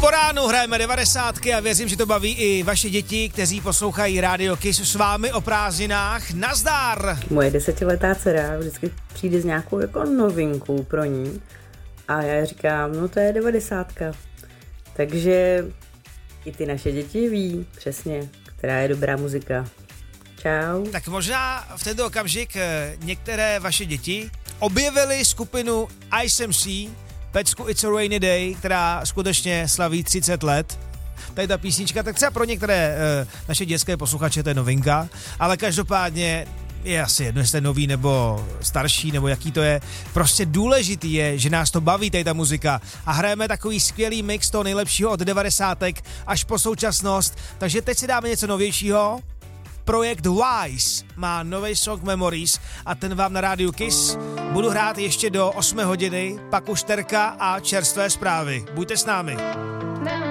Po ránu hrajeme 90 a věřím, že to baví i vaše děti, kteří poslouchají Radio Kiss s vámi o prázdninách. Nazdar! Moje 10letá dcera vždycky přijde s nějakou jako novinkou pro ní a já říkám, no to je 90. Takže i ty naše děti ví přesně, která je dobrá muzika. Čau. Tak možná v tento okamžik některé vaše děti objevily skupinu ICMC, pecku It's a Rainy Day, která skutečně slaví 30 let. Tady ta písnička, tak třeba pro některé naše dětské posluchače to je novinka, ale každopádně je asi jedno, jestli je nový nebo starší, nebo jaký to je. Prostě důležitý je, že nás to baví, tady ta muzika. A hrajeme takový skvělý mix toho nejlepšího od 90. až po současnost. Takže teď si dáme něco novějšího. Projekt Wise má nový song Memories a ten vám na rádiu Kiss budu hrát ještě do 8 hodiny, pak už terka a čerstvé zprávy. Buďte s námi.